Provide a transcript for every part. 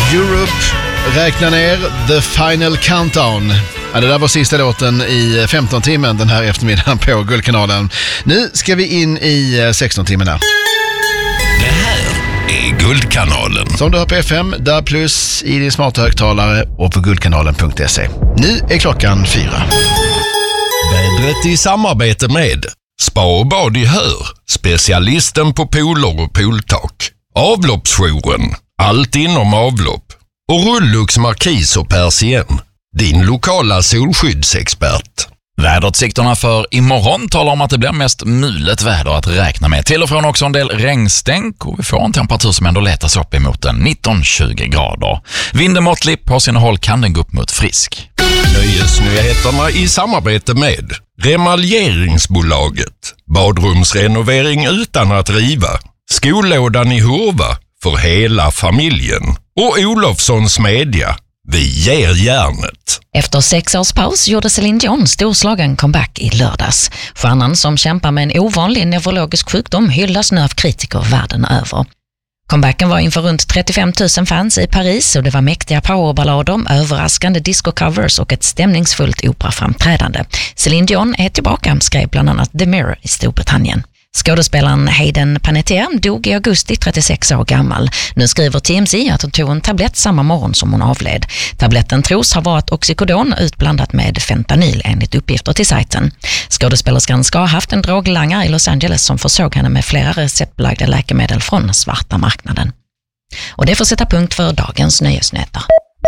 Europe räknar ner The Final Countdown. Ja, det där var sista låten i 15-timmen den här eftermiddagen på Guldkanalen. Nu ska vi in i 16-timmarna. Det här är Guldkanalen. Som du har på FM, där plus i din smarta högtalare och på guldkanalen.se. Nu är klockan 4. Vädret i samarbete med Spa och bad i Hör, specialisten på pooler och pooltak. Avloppsjouren, allt inom avlopp. Och Rullux Markis och Persien, din lokala solskyddsexpert. Väderutsikterna för imorgon talar om att det blir mest mulet väder att räkna med. Till och från också en del regnstänk och vi får en temperatur som ändå letas upp emot 19-20 grader. Vinden måttlig, på sina håll kan den gå upp mot frisk. Nöjesnyheterna i samarbete med Remaljeringsbolaget. Badrumsrenovering utan att riva. Skollådan i Hurva för hela familjen. Och Olofssons Media. Vi ger järnet. Efter 6 års paus gjorde Celine Dion storslagen comeback i lördags. Stjärnan som kämpar med en ovanlig neurologisk sjukdom hyllas nu av kritiker världen över. Comebacken var inför runt 35 000 fans i Paris och det var mäktiga powerballader, överraskande disco-covers och ett stämningsfullt operaframträdande. Celine Dion är tillbaka, skrev bland annat The Mirror i Storbritannien. Skådespelaren Hayden Panettiere dog i augusti, 36 år gammal. Nu skriver TMZ att hon tog en tablett samma morgon som hon avled. Tabletten tros ha varit oxycodon utblandat med fentanyl enligt uppgifter till sajten. Skådespelerskan ska ha haft en droglangare i Los Angeles som försåg henne med flera receptbelagda läkemedel från svarta marknaden. Och det får sätta punkt för dagens nöjesnyheter.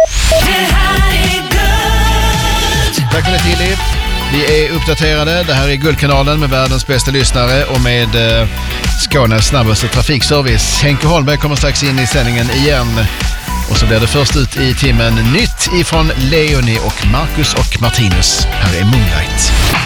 Tack för det, Tilly. Vi är uppdaterade. Det här är Guldkanalen med världens bästa lyssnare och med Skånes snabbaste trafikservice. Henke Holmberg kommer strax in i sändningen igen. Och så blir det först ut i timmen nytt ifrån Leonie och Marcus och Martinus. Här är Moonlight.